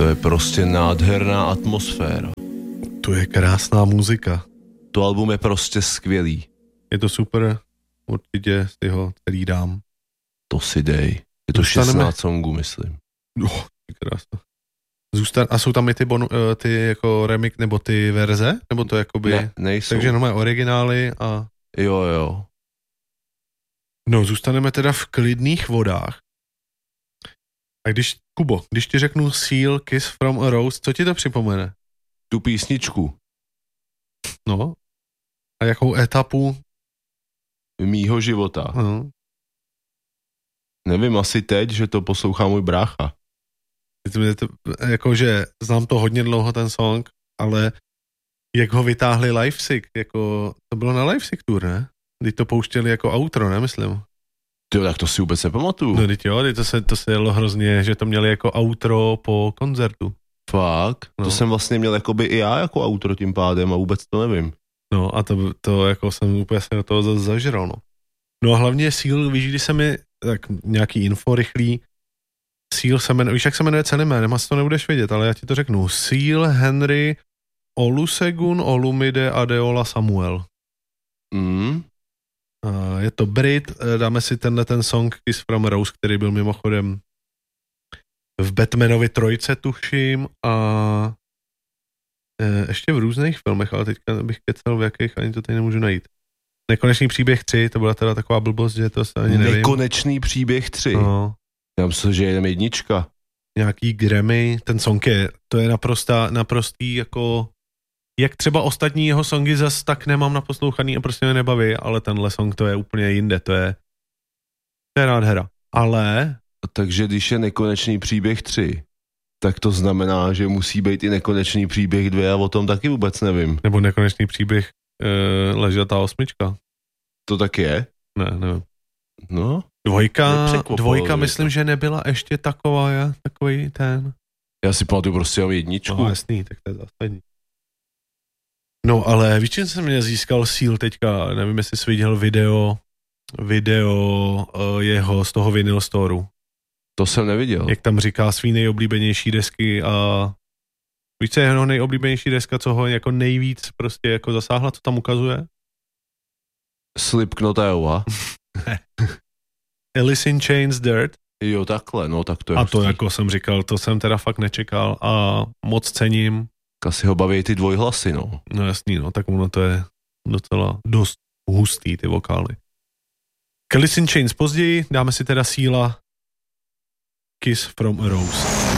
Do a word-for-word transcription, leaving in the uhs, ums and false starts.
To je prostě nádherná atmosféra. To je krásná muzika. To album je prostě skvělý. Je to super, určitě si ho celý dám. To si dej. Je to Zůstaneme... šestnáct songů, myslím. Oh, krásno. Zůstan... A jsou tam i ty, bonu... ty jako remix, nebo ty verze? Nebo to jakoby... Ne, nejsou. Takže jenom mají originály a... Jo, jo. No, zůstaneme teda v klidných vodách. A když, Kubo, když ti řeknu Seal, Kiss from a Rose, co ti to připomene? Tu písničku. No. A jakou etapu? Mýho života. No. Nevím, asi teď, že to poslouchá můj brácha. Jakože znám to hodně dlouho ten song, ale jak ho vytáhli Livesick, jako to bylo na Livesick tour, ne? Když to pouštěli jako outro, ne, myslím. Tyjo, tak to si vůbec nepamatuju. No teď jo, teď to se, to se jelo hrozně, že to měli jako outro po koncertu. Fakt? No. To jsem vlastně měl jakoby i já jako outro tím pádem a vůbec to nevím. No a to, to jako jsem úplně se do toho zase zažral, no. No a hlavně Seal, víš, když se mi, tak nějaký info rychlý, Seal se jmenuje, víš, jak se jmenuje celý jménem, asi to nebudeš vědět, ale já ti to řeknu. Seal Henry Olusegun Olumide Adeola Samuel. Mm. A je to Brit, dáme si tenhle ten song Kiss from a Rose, který byl mimochodem v Batmanovi trojce, tuším, a e, ještě v různých filmech, ale teďka bych kecal v jakých, ani to tady nemůžu najít. Nekonečný příběh tři, to byla teda taková blbost, že to se ani nevím. Nekonečný příběh tři. No. Já myslím, že je jednička. Nějaký Grammy, ten song je, to je naprosta, naprostý jako, jak třeba ostatní jeho songy zas tak nemám naposlouchaný a prostě mě nebaví, ale tenhle song to je úplně jinde, to je, to je nádhera. Ale... Takže když je nekonečný příběh tři, tak to znamená, že musí být i nekonečný příběh dvě a o tom taky vůbec nevím. Nebo nekonečný příběh e, ležatá osmička. To tak je? Ne, nevím. No. Dvojka, dvojka myslím, že nebyla ještě taková, ja, takový ten. Já si pamatuju prostě o jedničku. No jasný, tak to je zásadní. No ale víš, čím jsem mě získal Seal teďka, nevím, jestli jsi viděl video, video uh, jeho z toho vinyl storeu. To jsem neviděl. Jak tam říká svý nejoblíbenější desky a víš, co je jeho nejoblíbenější deska, co ho jako nejvíc prostě jako zasáhla, co tam ukazuje? Slipknot Iowa. Alice in Chains Dirt. Jo, takhle, no tak to je a hustý. to jako jsem říkal, to jsem teda fakt nečekal a moc cením. Asi ho baví ty dvojhlasy, no. No jasný, no, tak ono to je docela dost hustý, ty vokály. Alice in Chains později, dáme si teda Seala Kiss from a Rose.